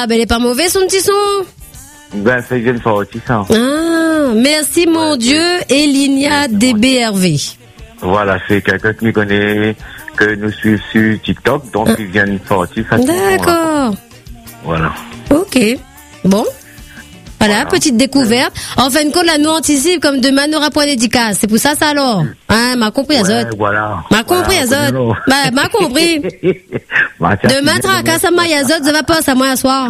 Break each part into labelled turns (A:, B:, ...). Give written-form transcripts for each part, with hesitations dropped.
A: Ah, ben, il est pas mauvais, son petit son.
B: Ben, c'est une sortie, ça.
A: Ah, merci, mon Dieu, Elinia DBRV.
B: Voilà, c'est quelqu'un qui me connaît, que nous suivons sur TikTok, donc il vient de sortir.
A: D'accord.
B: Voilà.
A: Ok. Bon. Voilà, petite découverte. En fin de compte, là, nous anticipe comme demain n'aura point d'édicace. C'est pour ça, ça alors. Hein, m'a compris, Azot.
B: Voilà.
A: M'a compris, Azot. M'a compris. Demain, tracas, ça m'a Azot, ça va pas, ça moi, à soir.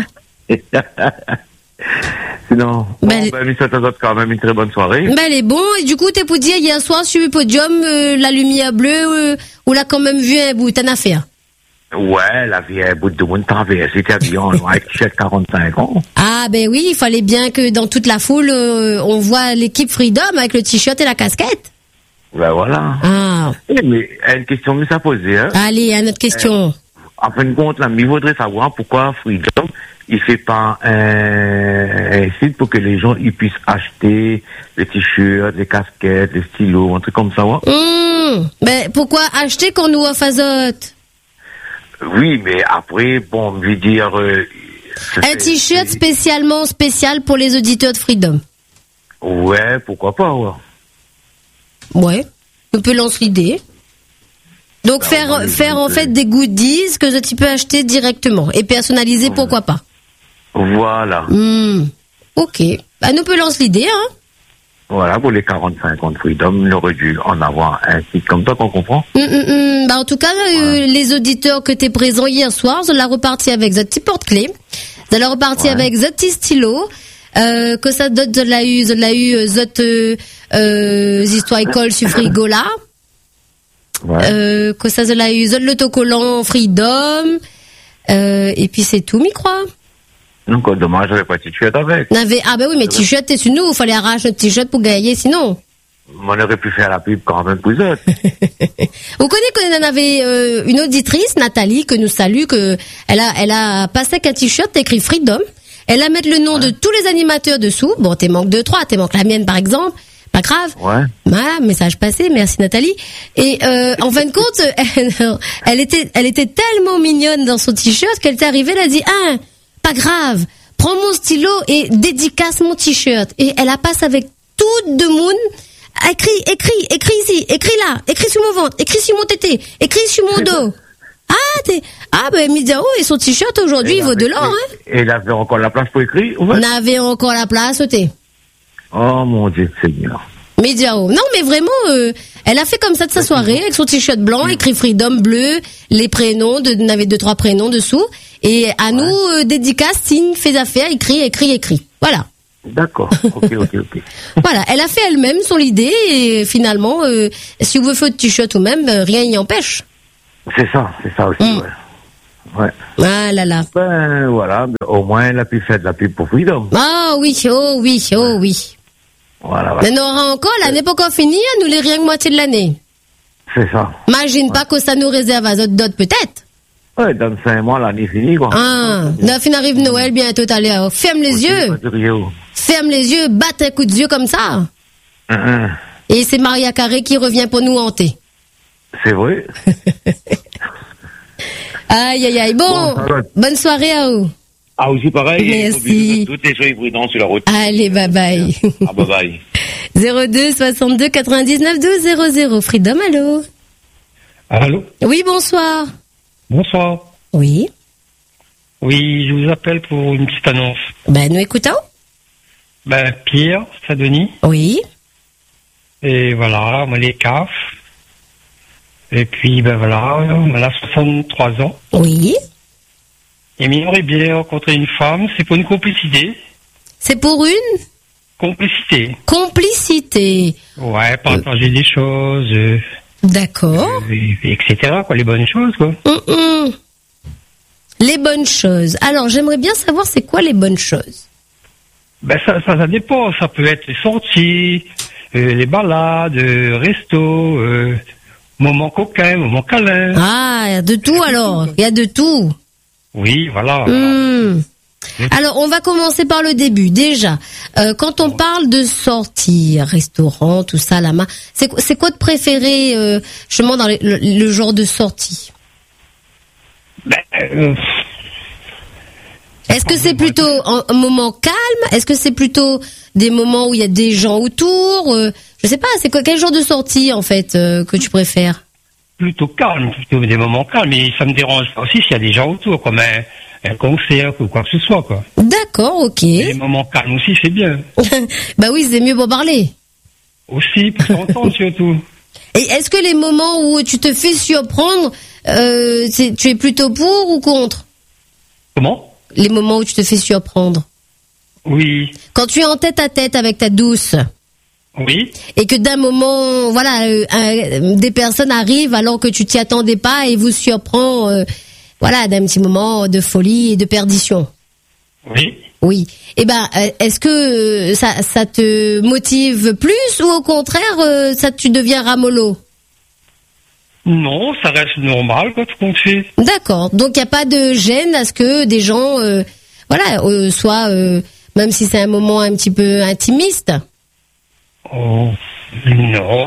B: Sinon, ben, nous souhaitons quand même une très bonne soirée.
A: Ben, elle est bon. Et du coup, t'es pour dire, hier soir, sur le podium, la lumière bleue, ou l'a quand même vu un bout, t'en as fait.
B: Ouais, la vie un bout de monde traverse, c'était bien, avec 45 ans.
A: Ah, ben oui, il fallait bien que dans toute la foule, on voit l'équipe Freedom avec le t-shirt et la casquette.
B: Ben voilà.
A: Ah.
B: Mais, une question que ça posait, hein.
A: Allez, une autre question.
B: En fin de compte, là, il voudrait savoir pourquoi Freedom, il fait pas un site pour que les gens, ils puissent acheter les t-shirts, les casquettes, les stylos, un truc comme ça, ouais.
A: Ben, pourquoi acheter quand nous offre Azote?
B: Oui, mais après, bon, je veux dire...
A: un t-shirt spécialement spécial pour les auditeurs de Freedom.
B: Ouais, pourquoi pas, ouais.
A: Ouais, on peut lancer l'idée. Donc faire en fait des goodies que tu peux acheter directement et personnaliser, pourquoi pas.
B: Voilà.
A: Ok, bah nous peut lancer l'idée, hein.
B: Voilà, pour les 45 ans de Freedom, on aurait dû en avoir un site comme ça qu'on comprend.
A: Bah en tout cas, les auditeurs que t'es présents hier soir, je l'ai reparti avec ce petit porte-clés, je l'ai reparti avec ce petit stylo, que ça donne de la eu, histoires école sur frigo là, que ça de la eu, l'autocollant Freedom, et puis c'est tout, m'y crois.
B: Donc, dommage, j'avais pas de t-shirt avec.
A: Ah ben oui, mais t-shirt, t'es sur nous, il fallait arracher notre t-shirt pour gagner, sinon.
B: On aurait pu faire la pub quand même pour eux.
A: Vous connaissez qu'on en avait une auditrice, Nathalie, que nous salue, que elle a passé avec un t-shirt écrit Freedom. Elle a mis le nom de tous les animateurs dessous. Bon, t'es manque 2-3, t'es manque la mienne par exemple. Pas grave.
B: Ouais.
A: Message passé, merci Nathalie. Et en fin de compte, elle était tellement mignonne dans son t-shirt qu'elle était arrivée, elle a dit pas grave, prends mon stylo et dédicace mon t-shirt. Et elle a passé avec tout de monde. Écris ici, écris là, écris sur mon ventre, écris sur mon tété, écris sur mon dos. Ben Midiao et son t-shirt aujourd'hui il vaut de l'or, hein.
B: Et il avait encore la place pour écrire, ouais.
A: On avait encore la place,
B: Oh mon Dieu, Seigneur.
A: Midiao. Non, mais vraiment, elle a fait comme ça de sa soirée, avec son t-shirt blanc, écrit Freedom bleu, les prénoms, on avait 2-3 prénoms dessous. Et à nous, dédicace, signe, fais affaire, écris. Voilà.
B: D'accord. Ok.
A: Voilà. Elle a fait elle-même son idée et finalement, si vous faites t-shirt ou même, rien n'y empêche.
B: C'est ça aussi, ouais.
A: Ah là là.
B: Ben, voilà. Au moins, elle a pu faire de la pub pour Freedom.
A: Ah oui.
B: Voilà.
A: Mais on aura encore, l'année pas encore finie, nous les rien que moitié de l'année.
B: C'est ça.
A: Imagine pas que ça nous réserve à d'autres peut-être.
B: Ouais, dans 5 mois, l'année finie, quoi.
A: Fin arrive Noël bientôt, allez, ferme les yeux. Ferme les yeux, batte un coup de yeux comme ça. Et c'est Maria Carré qui revient pour nous hanter.
B: C'est vrai.
A: Aïe. Bon, bonne soirée à vous.
B: Ah, aussi pareil.
A: Merci.
B: Toutes les soyez prudents sur la route.
A: Allez, bye bye.
B: Bye bye.
A: 02 62 99 12 00. Freedom, allô.
C: Allô.
A: Oui, bonsoir.
C: Bonsoir.
A: Oui.
C: Oui, je vous appelle pour une petite annonce.
A: Ben, nous écoutons.
C: Pierre, Saint-Denis.
A: Oui.
C: Et voilà, moi les CAF. Et puis, voilà, on a 63 ans.
A: Oui.
C: Et j'aimerais bien rencontrer une femme, c'est pour une complicité.
A: C'est pour une complicité.
C: Ouais, partager des choses.
A: D'accord.
C: Etc., quoi, les bonnes choses, quoi.
A: Les bonnes choses. Alors, j'aimerais bien savoir c'est quoi les bonnes choses.
C: Ça dépend. Ça peut être les sorties, les balades, resto, moment coquin, moment câlin.
A: Ah, il y a de tout alors. Il y a de tout.
C: Oui, voilà.
A: Alors, on va commencer par le début. Déjà, quand on parle de sortir, restaurant, tout ça, là, c'est quoi de préféré, justement, dans le genre de sortie? Est-ce que c'est plutôt un moment calme? Est-ce que c'est plutôt des moments où il y a des gens autour? Je sais pas, c'est quoi, quel genre de sortie, en fait, que tu préfères?
C: Plutôt calme, plutôt des moments calmes, mais ça me dérange pas aussi s'il y a des gens autour, comme un concert ou quoi que ce soit, quoi.
A: D'accord, ok.
C: Et les moments calmes aussi, c'est bien.
A: Bah oui, c'est mieux pour parler.
C: Aussi, pour s'entendre surtout.
A: Et est-ce que les moments où tu te fais surprendre, tu es plutôt pour ou contre?
C: Comment?
A: Les moments où tu te fais surprendre.
C: Oui.
A: Quand tu es en tête à tête avec ta douce.
C: Oui.
A: Et que d'un moment, voilà, des personnes arrivent alors que tu t'y attendais pas et vous surprend, voilà, d'un petit moment de folie et de perdition.
C: Oui.
A: Oui. Eh ben, est-ce que ça te motive plus ou au contraire, tu deviens ramollo?
C: Non, ça reste normal quand on fait.
A: D'accord. Donc il y a pas de gêne à ce que des gens, voilà, soient, même si c'est un moment un petit peu intimiste.
C: Oh, non.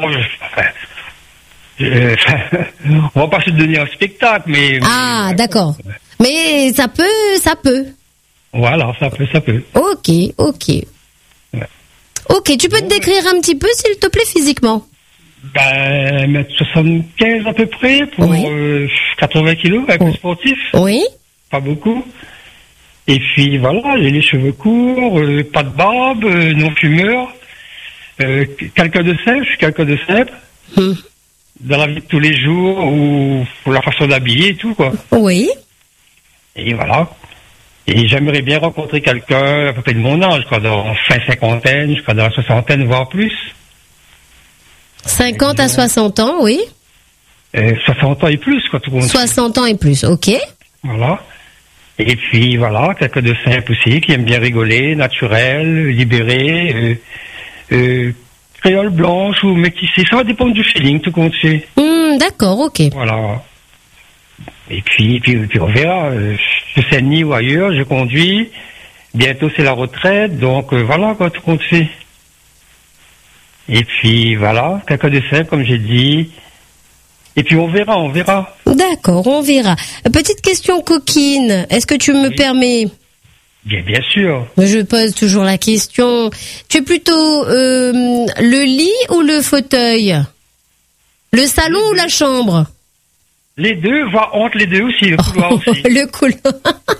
C: On va pas se donner un spectacle, mais.
A: Ah, d'accord. Mais ça peut.
C: Voilà, ça peut.
A: Ok.
C: Ouais.
A: Ok, tu peux te décrire un petit peu, s'il te plaît, physiquement?
C: Ben, 1m75 à peu près, pour
A: Oui.
C: 80 kilos, avec le sportif.
A: Oui.
C: Pas beaucoup. Et puis voilà, j'ai les cheveux courts, pas de barbe, non fumeur. Quelqu'un de simple, je suis quelqu'un de simple. Dans la vie de tous les jours, ou pour la façon d'habiller et tout, quoi.
A: Oui.
C: Et voilà. Et j'aimerais bien rencontrer quelqu'un à peu près de mon âge, quoi, dans fin cinquantaine, jusqu'à dans la soixantaine, voire plus.
A: 50 à 60 ans, oui.
C: 60 ans et plus, quoi, tout le monde.
A: 60 ans et plus, ok.
C: Voilà. Et puis, voilà, quelqu'un de simple aussi, qui aime bien rigoler, naturel, libéré, créole blanche ou métissé. Ça va dépendre du feeling, tout compte fait.
A: D'accord, ok.
C: Voilà. Et puis on verra. Je sais ni ou ailleurs, je conduis. Bientôt c'est la retraite, donc voilà quoi, tout compte fait. Et puis voilà, quelqu'un de simple, comme j'ai dit. Et puis on verra.
A: D'accord, on verra. Petite question coquine, est-ce que tu me permets?
C: Bien sûr.
A: Je pose toujours la question. Tu es plutôt le lit ou le fauteuil? Le salon ou la chambre?
C: Les deux, voire entre les deux aussi, le couloir aussi.
A: Le couloir.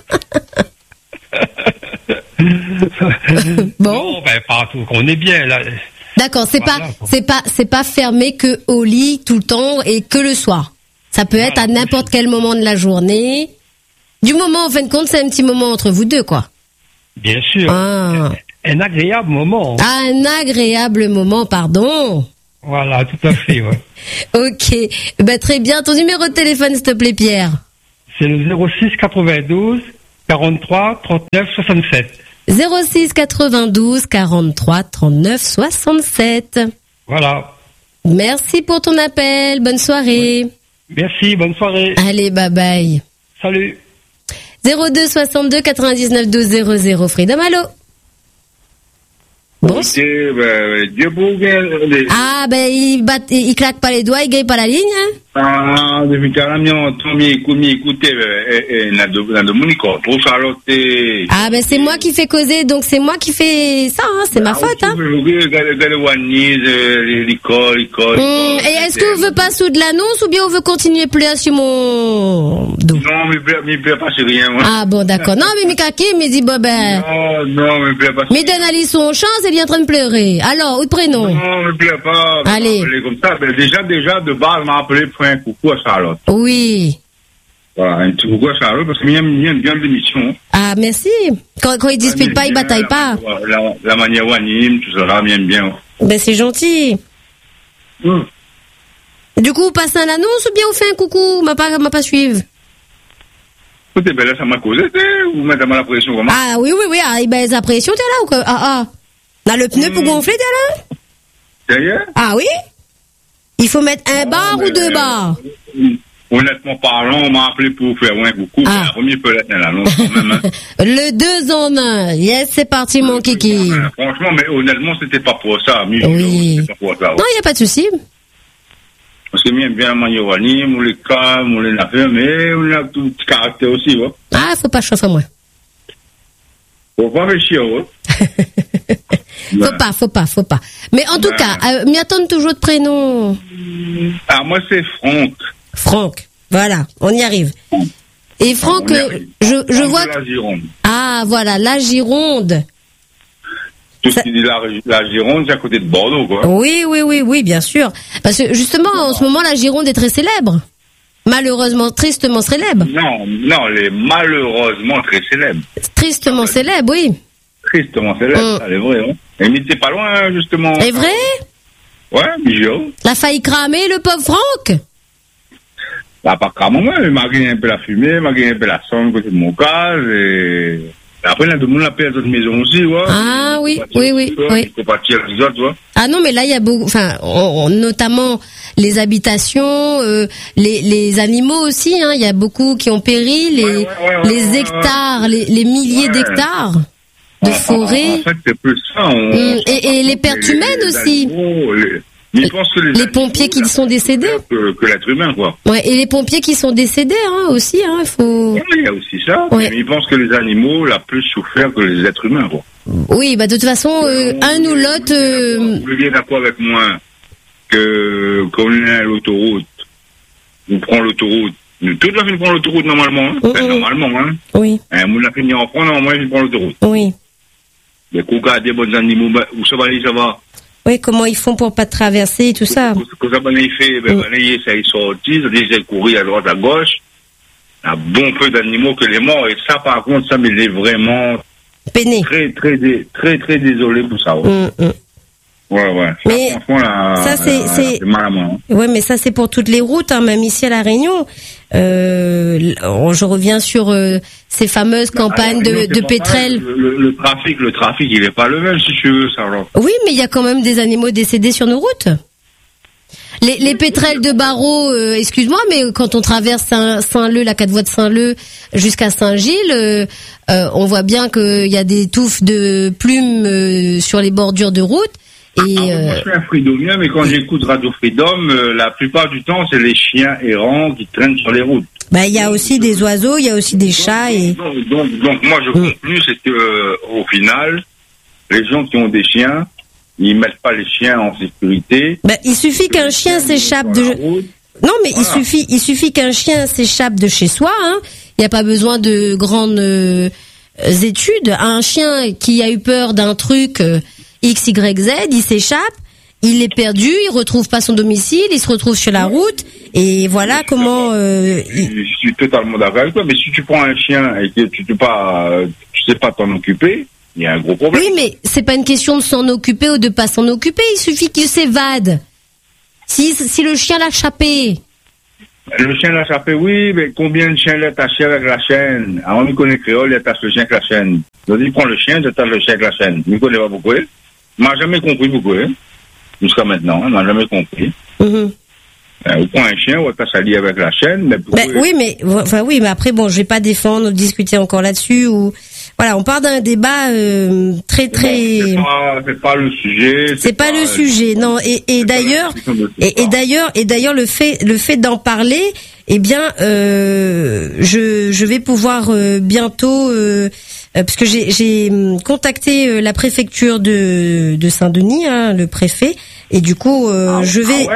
A: Bon.
C: Non, ben partout, on est bien là.
A: D'accord, c'est pas fermé que au lit tout le temps et que le soir. Ça peut être à n'importe quel moment de la journée. Du moment, en fin de compte, c'est un petit moment entre vous deux, quoi.
C: Bien sûr.
A: Ah.
C: Un agréable moment.
A: Un agréable moment, pardon.
C: Voilà, tout à fait, ouais.
A: Ok. Ben, très bien. Ton numéro de téléphone, s'il te plaît, Pierre.
C: C'est le 06 92 43 39 67.
A: 06 92 43 39 67.
C: Voilà.
A: Merci pour ton appel. Bonne soirée.
C: Merci, bonne soirée.
A: Allez, bye bye.
C: Salut.
A: 02 62 99 12 00. Freedom, allô? Bon.
B: Dieu pour
A: Ah, ben, il claque pas les doigts, il gagne pas la ligne, hein?
B: Ah, depuis que j'ai écouté,
A: Ah, ben, c'est moi qui fais causer, donc c'est moi qui fais ça, hein, c'est ma faute, hein. Et est-ce qu'on veut pas sous de l'annonce ou bien on veut continuer plus sur mon dos?
B: Non, mais plaît pas sur rien, moi.
A: Ah, bon, d'accord. Non, mais Mikaki me dit, bon, ben.
B: Non, mais plaît pas.
A: Mais donne son chance, elle est en train de pleurer. Alors, où le prénom?
B: Non, mais plaît pas.
A: Allez.
B: Comme ça, ben, déjà, de base, m'a appelé pour un coucou à Charlotte.
A: Oui.
B: Voilà, un petit coucou à Charlotte, parce qu'il aime bien l'émission.
A: Ah, merci. Quand il dispute pas, il bataille pas.
B: La manière où anime, tout ça, m'aime bien.
A: Ben, c'est gentil. Du coup, vous passez un annonce ou bien vous faites un coucou? M'a pas suivre.
B: Écoutez, ben là, ça m'a causé, ou mettez la pression, comment?
A: Ah, oui. Ah, ben, la pression, t'es là ou quoi? Ah. Dans le pneu pour gonfler, t'es là?
B: Sérieux?
A: Ah oui? Il faut mettre un bar ou deux bars?
B: Honnêtement parlant, on m'a appelé pour faire un coucou.
A: Ah.
B: La première peut l'être l'annonce quand même. Hein.
A: Le 2 en 1. Yes, c'est parti, mon kiki.
B: Franchement, mais honnêtement, c'était pas pour ça.
A: Oui.
B: C'était pas pour ça.
A: Non, il n'y a pas de souci.
B: Parce que j'aime bien manger au anime, ou les calmes, ou les navires, mais on a tout petit caractère aussi, ouais.
A: Ah, faut pas chauffer moi.
D: Faut pas réfléchir,
A: Faut pas. Mais en tout cas, m'y attendent toujours de prénom.
D: Ah, moi, c'est Franck.
A: Franck. Voilà, on y arrive. Et Franck, je vois.
D: La Gironde.
A: Ah, voilà, la Gironde.
D: Tout ce qui dit la Gironde, c'est à côté de Bordeaux, quoi.
A: Oui, bien sûr. Parce que justement, en ce moment, la Gironde est très célèbre. Malheureusement, tristement célèbre.
D: Non, elle est malheureusement très célèbre.
A: Tristement célèbre, oui.
D: Tristement célèbre, elle est vraie, hein. Et mais c'est pas loin, justement.
A: C'est vrai?
D: Ouais, Bijou.
A: La failli cramer, le pauvre Franck?
D: Bah, pas cramer, moi, il m'a gagné un peu la fumée, m'a gagné un peu la sonde côté de mon case, et après, là, tout le monde l'appelle à d'autres maisons aussi, ouais.
A: Ah, oui.
D: Il faut partir les autres, ouais.
A: Ah non, mais là, il y a beaucoup, enfin, notamment les habitations, les animaux aussi, hein, il y a beaucoup qui ont péri, les hectares, les milliers d'hectares de forêt.
D: En fait, c'est plus ça.
A: Et les pertes humaines aussi. Les pompiers qui sont décédés.
D: Que l'être humain, quoi.
A: Ouais, et les pompiers qui sont décédés, hein, aussi, hein, il faut.
D: Ouais, il y a aussi ça.
A: Ouais.
D: Mais ils pensent que les animaux l'ont plus souffert que les êtres humains, quoi.
A: Oui, bah, de toute façon, un ou l'autre,
D: Vous bien d'accord avec moi que quand on est à l'autoroute, on prend l'autoroute. Tout le monde prend l'autoroute normalement, hein. Normalement, hein.
A: Oui.
D: On a fini en France, normalement, il prend l'autoroute.
A: Oui.
D: Mais quand on a des bons animaux, où ça va aller, ça va.
A: Oui, comment ils font pour pas traverser et tout ça.
D: Quand ça va aller, ça sortit, ça dit, courir à droite, à gauche. Un bon peu d'animaux que les morts. Et ça, par contre, ça, mais il est vraiment
A: peiné.
D: Très désolé pour ça. Ouais.
A: Mais
D: franchement, là,
A: ça, c'est
D: mal à moi. Hein.
A: Ouais, mais ça, c'est pour toutes les routes, hein, même ici à La Réunion. Je reviens sur ces fameuses campagnes de pétrel.
D: Le trafic, il est pas le même, si tu veux, ça, alors.
A: Oui, mais il y a quand même des animaux décédés sur nos routes. Les pétrels de Barreau, excuse-moi, mais quand on traverse Saint-Leu, la 4 voies de Saint-Leu jusqu'à Saint-Gilles, on voit bien qu'il y a des touffes de plumes sur les bordures de route. Et
D: moi, je suis un freedomien, mais quand j'écoute Radio Freedom, la plupart du temps, c'est les chiens errants qui traînent sur les routes.
A: Bah, il y a aussi des oiseaux, il y a aussi des chats et.
D: Donc moi, je conclus, c'est que, au final, les gens qui ont des chiens, ils mettent pas les chiens en sécurité.
A: Bah, il suffit qu'un chien s'échappe de. Non, mais voilà. il suffit qu'un chien s'échappe de chez soi, hein. Il n'y a pas besoin de grandes études. Un chien qui a eu peur d'un truc, X, Y, Z, il s'échappe, il est perdu, il retrouve pas son domicile, il se retrouve sur la route, et voilà comment.
D: Je suis totalement d'accord avec toi, mais si tu prends un chien et que tu sais pas t'en occuper, il y a un gros problème.
A: Oui, mais c'est pas une question de s'en occuper ou de pas s'en occuper, il suffit qu'il s'évade. Si le chien l'a échappé.
D: Le chien l'a échappé, oui, mais combien de chiens l'attachent avec la chaîne? Alors, on connaît créole, il attache le chien avec la chaîne. Donc, il prend le chien, il attache le chien avec la chaîne. Il ne connaît pas pourquoi. Il m'a jamais compris pourquoi. Jusqu'à maintenant, il m'a jamais compris. On prend un chien, on attache à lier avec la chaîne, mais pourquoi?
A: Oui, mais après, bon, je vais pas défendre ou discuter encore là-dessus ou. Voilà, on part d'un débat très.
D: C'est pas le sujet.
A: C'est pas le sujet, non. Et d'ailleurs, le fait d'en parler, eh bien, je vais pouvoir bientôt, parce que j'ai contacté la préfecture de Saint-Denis, hein, le préfet, et du coup, je vais.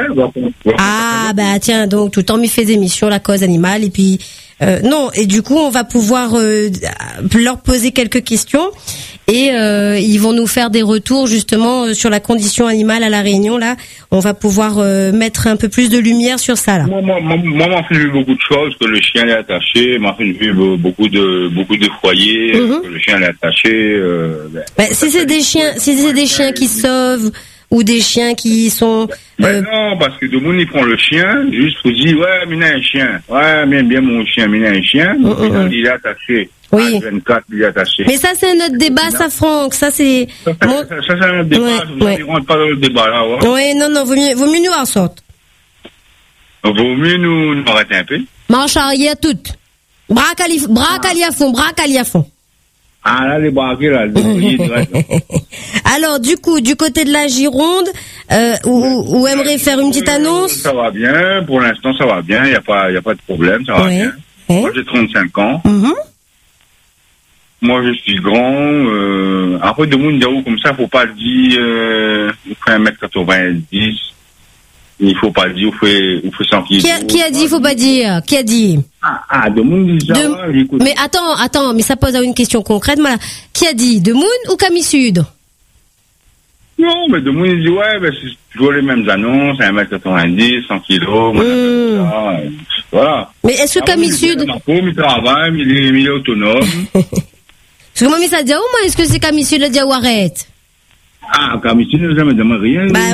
A: Bah tiens, donc tout le temps m'y fait des émissions, la cause animale, et puis. Non, et du coup, on va pouvoir leur poser quelques questions et ils vont nous faire des retours justement sur la condition animale à La Réunion. Là, on va pouvoir mettre un peu plus de lumière sur ça. Là.
D: Moi, m'a fait vu beaucoup de choses, que le chien est attaché, m'a fait vu beaucoup de foyers, que le chien est attaché.
A: Si c'est des chiens qui sauvent. Ou des chiens qui sont...
D: non, parce que tout le monde, il prend le chien, juste pour dire, ouais, mais il a un chien. Ouais, mais bien mon chien, mais il a un chien. Il est attaché.
A: Oui.
D: 24, il est attaché.
A: Mais ça, c'est un autre débat, ça, Franck. Ça, c'est...
D: Ça, c'est un autre débat. Je ne rentre pas dans le débat, là.
A: Ouais, non, vaut mieux nous en sorte.
D: Vaut mieux nous arrêter un peu.
A: Marche arrière toute. Braque à fond.
D: Ah là, les braqués, là,
A: Alors, du coup, du côté de la Gironde, où aimerait faire une petite annonce?
D: Ça va bien, pour l'instant, ça va bien, il n'y a pas de problème, ça va bien. Moi, j'ai 35 ans. Moi, je suis grand. Après, de monde d'où comme ça, faut pas dire, vous faites 1m90. Il faut pas dire, vous faites 100 kilos.
A: Qui a dit, faut pas dire? Qui a dit?
D: De monde dit ça, écoute.
A: Mais attends, mais ça pose une question concrète, voilà. Qui a dit? De Moon ou Camille Sud?
D: Non, mais de monde dit, ouais, ben, c'est toujours les mêmes annonces, 1m90, 100 kilos, voilà.
A: Mais est-ce que Camille Sud?
D: Il travaille, il est autonome.
A: Parce que moi, ça dit, moi, est-ce que c'est Camille Sud le dit ou arrête?
D: Camille Sud n'a jamais demandé rien.
A: Ben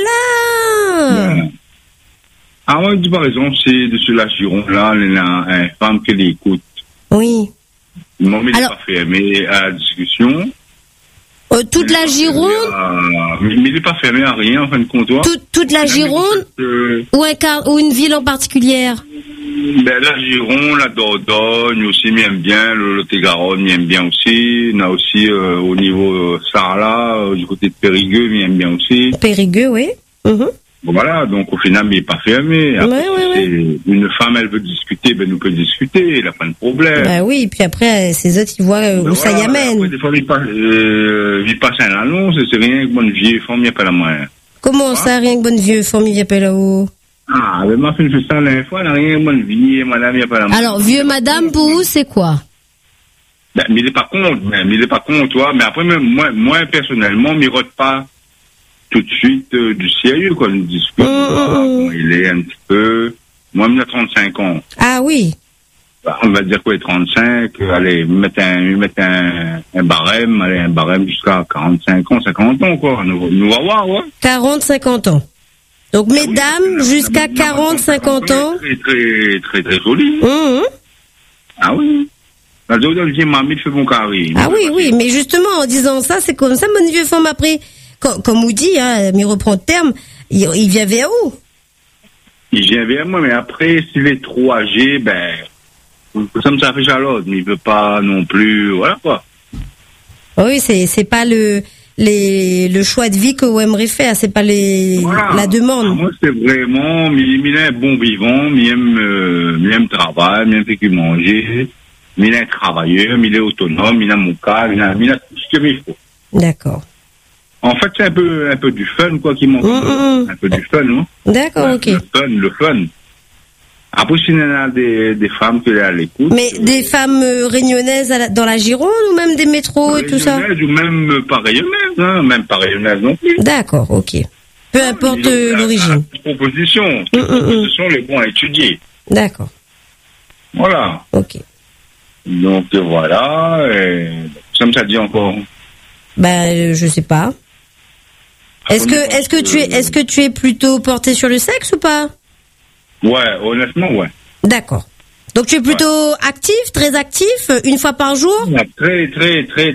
A: voilà!
D: Moi, je dis par exemple, c'est de ceux-là, Giron-là, il y a une femme qui l'écoute.
A: Oui.
D: Moi, mais il n'est pas fermé à la discussion.
A: Toute la Gironde?
D: Mais il n'est pas fermé à rien, en fin de compte.
A: Toute la Gironde? Ou une ville en particulière?
D: Ben, la Gironde, la Dordogne aussi m'aime bien, le Lot-et-Garonne m'aime bien aussi. On a aussi au niveau Sarlat, du côté de Périgueux, m'aime bien aussi.
A: Périgueux, oui.
D: Bon, voilà, donc au final, il n'est pas fermé. Après, une femme, elle veut discuter, ben nous peut discuter, il n'a pas de problème.
A: Ben oui, et puis après, ces autres, ils voient où ça y amène.
D: Après, des fois, il passe un annonce, c'est rien que bonne vieille femme, il n'y a pas la moyen.
A: Comment ça, rien que bonne vieille femme, il n'y a pas là-haut?
D: Mais ma fille fait ça la dernière fois, elle n'a rien que bonne vieille, madame, il n'y a pas la moyen.
A: Alors, vieux madame, pour vous, c'est quoi?
D: Ben, mais il n'est pas contre, toi. Mais après, même, moi, personnellement, il ne rote pas tout de suite du sérieux, quoi. Nous discute, il est un petit peu. Moi, il a 35 ans.
A: Ah oui.
D: On va dire quoi, 35, allez, mettre un barème jusqu'à 45 ans, 50 ans, quoi. Nous va voir, ouais.
A: 40, 50 ans. Donc, mesdames, jusqu'à 40, 50 ans.
D: Très joli. Ah oui. La deuxième vieille mamie fait bon carré.
A: Ah oui, mais justement, en disant ça, c'est comme ça, mon vieux femme, après, comme on dit, mais reprend le terme, il vient vers où?
D: Il vient vers moi, mais après, s'il est trop âgé, ben, ça me fait jalouse, mais il veut pas non plus, voilà, quoi.
A: Oui, c'est pas le choix de vie que vous aimeriez faire, c'est pas la demande.
D: Moi, c'est vraiment, il est un bon vivant, il aime travail, il aime faire manger, il est un travailleur, il est autonome, il a mon cas, il a tout ce qu'il faut.
A: D'accord.
D: En fait, c'est un peu du fun, quoi, qui manque. Un peu du fun, non?
A: D'accord, ok.
D: Le fun. Après, s'il y en a des femmes qui sont à l'écoute.
A: Mais des femmes réunionnaises dans la Gironde ou même des métros et tout ça?
D: Ou même pas rayonnaises, hein, même pas rayonnaises non plus.
A: D'accord, ok. Peu importe l'origine.
D: Propositions, les bons à étudier.
A: D'accord.
D: Voilà.
A: Ok.
D: Donc voilà, ça me t'a dit encore.
A: Ben, je sais pas. Est-ce que tu es plutôt porté sur le sexe ou pas?
D: Ouais, honnêtement, ouais.
A: D'accord. Donc tu es plutôt actif, très actif, une fois par jour?
D: Très